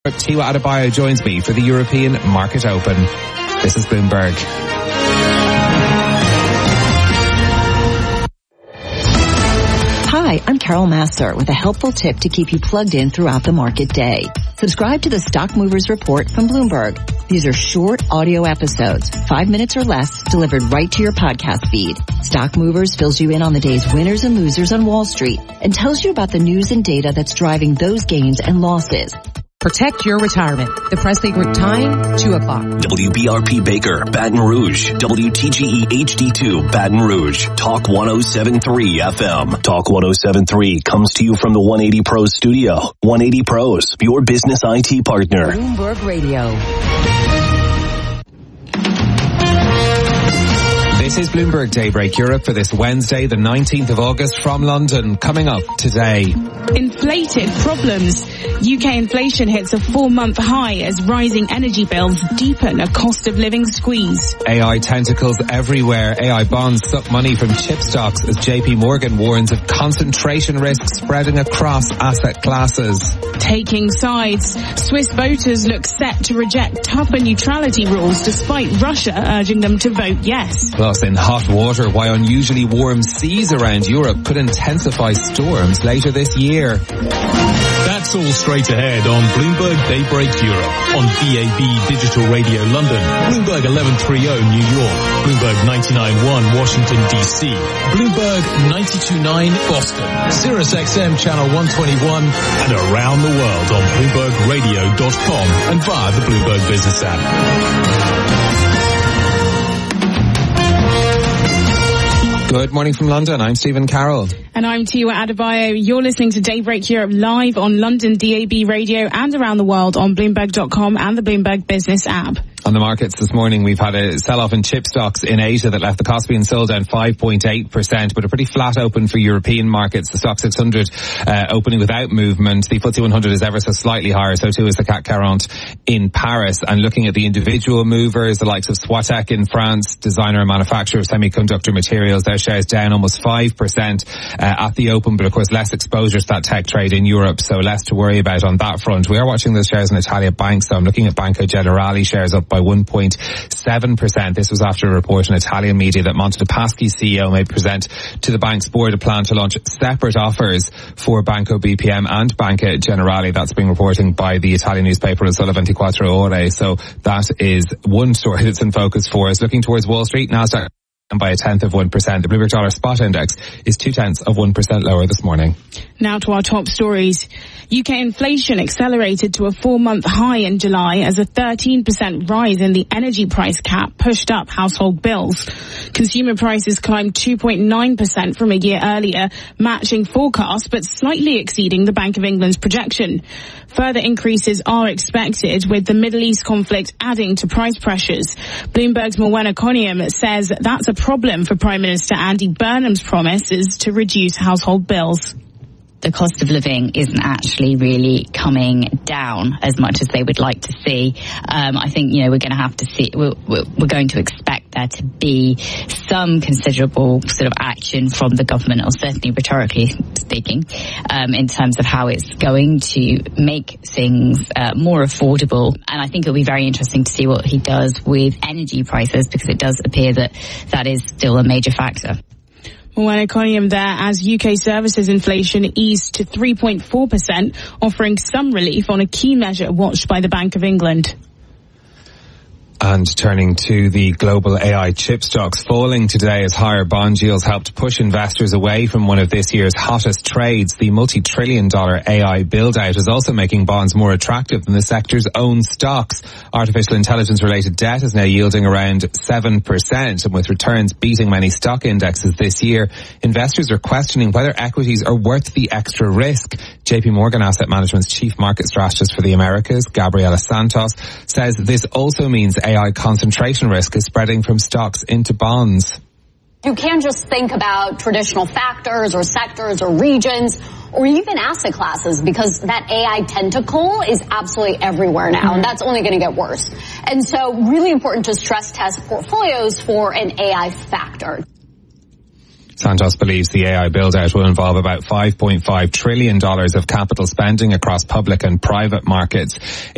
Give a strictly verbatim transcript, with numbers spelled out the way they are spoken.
Tiwa Adebayo joins me for the European Market Open. This is Bloomberg. Hi, I'm Carol Masser with a helpful tip to keep you plugged in throughout the market day. Subscribe to the Stock Movers Report from Bloomberg. These are short audio episodes, five minutes or less, delivered right to your podcast feed. Stock Movers fills you in on the day's winners and losers on Wall Street and tells you about the news and data that's driving those gains and losses. Protect your retirement. The Presley Group time, two o'clock. W B R P Baker, Baton Rouge. W T G E H D two, Baton Rouge. Talk one oh seven point three F M. Talk one oh seven point three comes to you from the one eighty Pros studio. one eighty Pros, your business I T partner. Bloomberg Radio. This is Bloomberg Daybreak Europe for this Wednesday, the nineteenth of August from London. Coming up today. Inflated problems. U K inflation hits a four-month high as rising energy bills deepen a cost of living squeeze. A I tentacles everywhere. A I bonds suck money from chip stocks as J P Morgan warns of concentration risks spreading across asset classes. Taking sides. Swiss voters look set to reject tougher neutrality rules despite Russia urging them to vote yes. Plus, in hot water, why unusually warm seas around Europe could intensify storms later this year. That's all straight ahead on Bloomberg Daybreak Europe, on D A B Digital Radio London, Bloomberg eleven thirty New York, Bloomberg ninety-nine point one Washington D C, Bloomberg ninety-two point nine Boston, Sirius X M Channel one twenty-one, and around the world on Bloomberg Radio dot com and via the Bloomberg Business app. Good morning from London. I'm Stephen Carroll. And I'm Tiwa Adebayo. You're listening to Daybreak Europe live on London D A B Radio and around the world on Bloomberg dot com and the Bloomberg Business app. On the markets this morning, we've had a sell-off in chip stocks in Asia that left the Kospi and Seoul down five point eight percent, but a pretty flat open for European markets. The Stock six hundred uh, opening without movement. The F T S E one hundred is ever so slightly higher, so too is the C A C quarante in Paris. And looking at the individual movers, the likes of Soitec in France, designer and manufacturer of semiconductor materials, their shares down almost five percent uh, at the open, but of course less exposure to that tech trade in Europe, so less to worry about on that front. We are watching those shares in Italia banks, so I'm looking at Banco Generali shares up by one point seven percent. This was after a report in Italian media that Monte dei Paschi C E O may present to the bank's board a plan to launch separate offers for Banco B P M and Banca Generali. That's being reported by the Italian newspaper Il Sole ventiquattro Ore. So that is one story that's in focus for us. Looking towards Wall Street, Nasdaq and by a tenth of one percent. The Bloomberg Dollar Spot Index is two tenths of one percent lower this morning. Now to our top stories. U K inflation accelerated to a four-month high in July as a thirteen percent rise in the energy price cap pushed up household bills. Consumer prices climbed two point nine percent from a year earlier, matching forecasts but slightly exceeding the Bank of England's projection. Further increases are expected, with the Middle East conflict adding to price pressures. Bloomberg's Morwenna Coniam says that's a problem for Prime Minister Andy Burnham's promises to reduce household bills. The cost of living isn't actually really coming down as much as they would like to see. Um, I think, you know, we're going to have to see, we're, we're going to expect there to be some considerable sort of action from the government, or certainly rhetorically speaking, um, in terms of how it's going to make things uh, more affordable. And I think it'll be very interesting to see what he does with energy prices, because it does appear that that is still a major factor. Morwenna Coniam there, as U K services inflation eased to three point four percent, offering some relief on a key measure watched by the Bank of England. And turning to the global A I chip stocks, falling today as higher bond yields helped push investors away from one of this year's hottest trades. The multi-trillion dollar A I build-out is also making bonds more attractive than the sector's own stocks. Artificial intelligence-related debt is now yielding around seven percent, and with returns beating many stock indexes this year, investors are questioning whether equities are worth the extra risk. J P Morgan Asset Management's chief market strategist for the Americas, Gabriela Santos, says this also means A I concentration risk is spreading from stocks into bonds. You can't just think about traditional factors or sectors or regions or even asset classes, because that A I tentacle is absolutely everywhere now, and that's only going to get worse. And so really important to stress test portfolios for an A I factor. Santos believes the A I build-out will involve about five point five trillion dollars of capital spending across public and private markets.